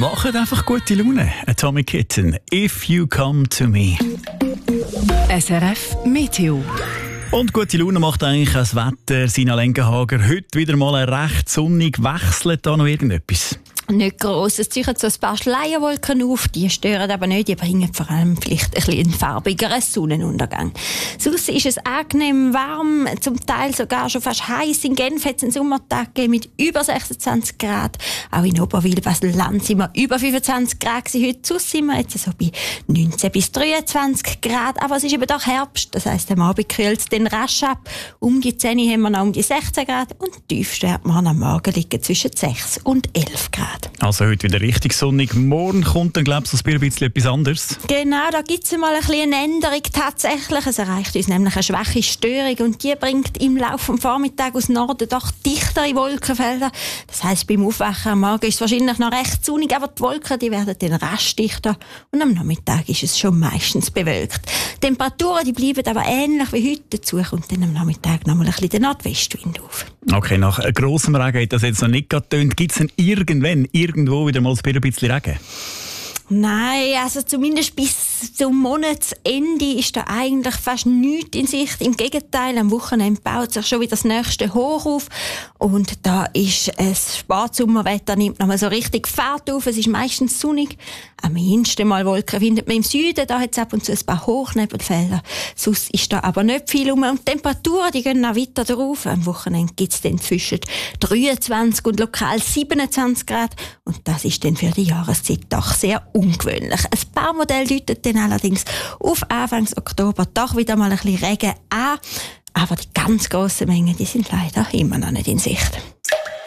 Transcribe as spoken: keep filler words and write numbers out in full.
Macht einfach gute Laune. Atomic Kitten, If You Come To Me. S R F Meteo. Und gute Laune macht eigentlich das Wetter. Sina Lenkenhager, heute wieder mal recht sonnig. Wechselt da noch irgendetwas? Nicht gross. Es ziehen so ein paar Schleierwolken auf. Die stören aber nicht. Die bringen vor allem vielleicht ein bisschen einen farbigeren Sonnenuntergang. Sonst ist es angenehm warm, zum Teil sogar schon fast heiß. In Genf hat es einen Sommertag gegeben mit über sechsundzwanzig Grad. Auch in Oberwil, Basel-Land sind wir über fünfundzwanzig Grad gewesen. Heute sonst sind wir jetzt so bei neunzehn bis dreiundzwanzig Grad. Aber es ist eben doch Herbst. Das heisst, am Abend kühlt es dann rasch ab. Um die zehn haben wir noch um die sechzehn Grad. Und die tiefste hat man am Morgen liegen zwischen sechs und elf Grad. Also heute wieder richtig sonnig. Morgen kommt dann, glaube ich, ein bisschen etwas anderes. Genau, da gibt es mal ein bisschen eine Änderung tatsächlich. Es erreicht uns nämlich eine schwache Störung und die bringt im Laufe des Vormittags aus Norden doch dichtere Wolkenfelder. Das heisst, beim Aufwachen am Morgen ist es wahrscheinlich noch recht sonnig, aber die Wolken die werden dann rasch dichter und am Nachmittag ist es schon meistens bewölkt. Die Temperaturen die bleiben aber ähnlich wie heute. Dazu kommt dann am Nachmittag noch mal ein bisschen der Nordwestwind auf. Okay, nach grossem Regen hat das jetzt noch nicht getönt. Gibt es denn irgendwann, irgendwo wieder mal ein bisschen Regen? Nein, also zumindest bis zum Monatsende ist da eigentlich fast nichts in Sicht. Im Gegenteil, am Wochenende baut sich schon wieder das nächste Hoch auf. Und da ist es Spätsommerwetter, nimmt nochmal so richtig Fahrt auf. Es ist meistens sonnig. Am ehesten mal Wolken findet man im Süden. Da hat es ab und zu ein paar Hochnebelfelder. Sonst ist da aber nicht viel rum. Und die Temperaturen, die gehen noch weiter drauf. Am Wochenende gibt es dann zwischen dreiundzwanzig und lokal siebenundzwanzig Grad. Und das ist dann für die Jahreszeit doch sehr ungewöhnlich. Ein paar Modelle deuten dann allerdings auf Anfang Oktober doch wieder mal ein bisschen Regen an. Aber die ganz grossen Mengen, die sind leider immer noch nicht in Sicht.